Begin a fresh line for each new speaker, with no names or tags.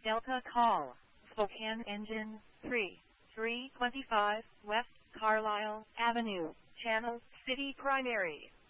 Delta call, Spokane Engine 325 West Carlisle Avenue, Channel City Primary.